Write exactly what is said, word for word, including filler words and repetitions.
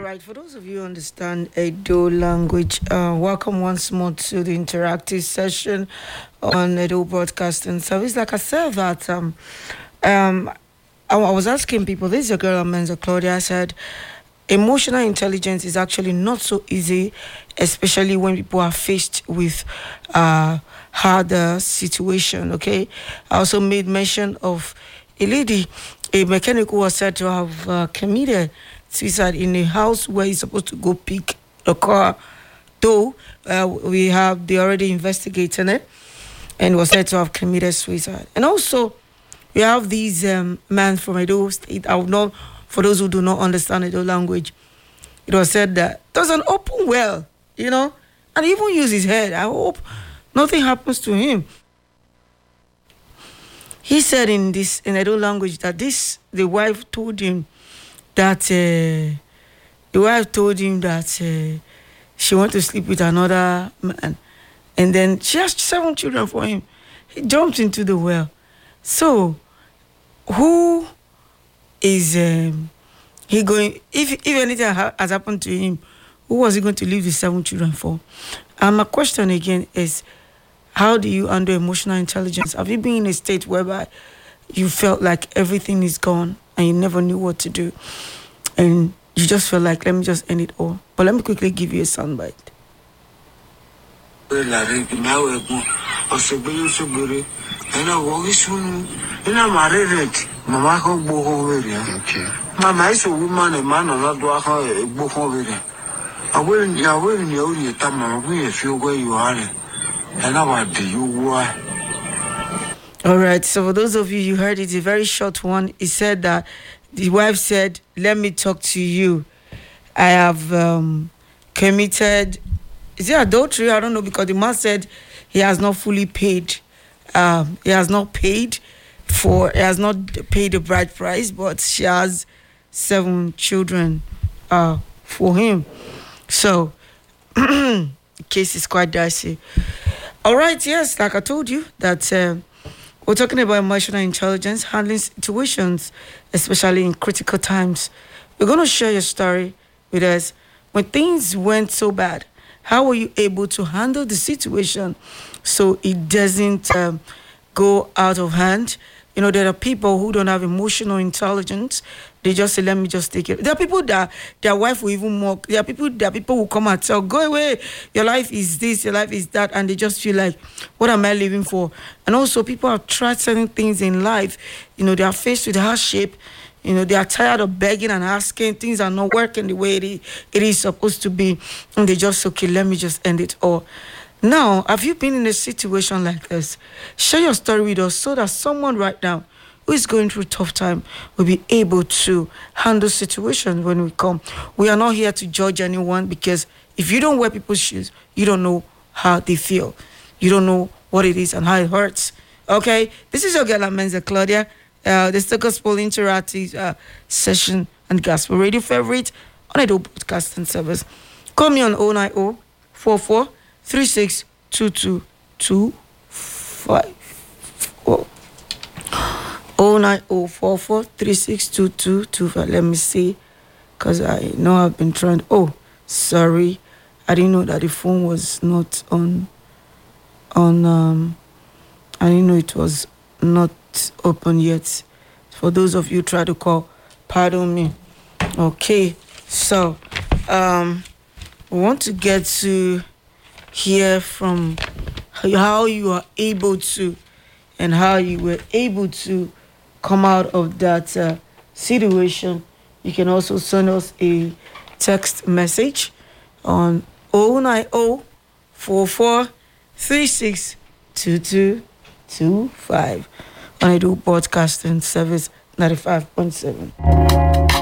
right, for those of you who understand Edo language, uh, welcome once more to the interactive session on Edo Broadcasting Service. Like I said, that um, um, I, I was asking people, this is a girl, Menza Claudia. I said, emotional intelligence is actually not so easy, especially when people are faced with uh, harder situation, okay? I also made mention of a lady, a mechanic who was said to have uh, committed suicide in a house where he's supposed to go pick a car. Though uh, we have, they already investigating it, and was said to have committed suicide. And also, we have these um, men from Edo State. I would not, for those who do not understand Edo language, it was said that there's an open well, you know, and he even use his head. I hope nothing happens to him. He said in this in Edo language that this the wife told him that uh, the wife told him that uh, she wanted to sleep with another man, and then she has seven children for him. He jumped into the well. So, who is um, he going? If if anything ha- has happened to him, who was he going to leave the seven children for? And my question again is, how do you handle emotional intelligence? Have you been in a state whereby you felt like everything is gone and you never knew what to do, and you just felt like, let me just end it all? But let me quickly give you a soundbite. Mama is a woman, a man, or not do a book over there. I will, I will, you only time we feel where you are. And how do you are? All right, so for those of you, you heard it, a very short one. He said that the wife said, let me talk to you. I have um, committed, is it adultery? I don't know, because the man said he has not fully paid. Um, he has not paid for, he has not paid the bride price, but she has seven children uh, for him. So, the case is quite dicey. All right, yes, like I told you, that uh, we're talking about emotional intelligence, handling situations, especially in critical times. We're going to share your story with us. When things went so bad, how were you able to handle the situation so it doesn't um, go out of hand? You know, there are people who don't have emotional intelligence. They just say, let me just take it. There are people that their wife will even mock. There are people, there are people who come and tell, go away, your life is this, your life is that. And they just feel like, what am I living for? And also, people have tried certain things in life. You know, they are faced with hardship. You know, they are tired of begging and asking. Things are not working the way it is, it is supposed to be. And they just, okay, let me just end it all. Now, have you been in a situation like this? Share your story with us so that someone right now who is going through a tough time will be able to handle situations when we come. We are not here to judge anyone, because if you don't wear people's shoes, you don't know how they feel. You don't know what it is and how it hurts. Okay? This is your girl, Menza Claudia. Uh, this is the Gospel Interactive uh, session and Gospel Radio favorite on Edo Broadcasting Service. Call me on oh nine oh, four four three six two two two five. oh nine oh, four four three six two two two five. Let me see, because I know I've been trying. Oh, sorry. I didn't know that the phone was not on. On um, I didn't know it was not open yet. For those of you who try to call, pardon me. Okay, so um, we want to get to hear from how you are able to, and how you were able to come out of that uh, situation. You can also send us a text message on oh nine oh, four four three six two two two five on Edo Broadcasting Service ninety-five point seven.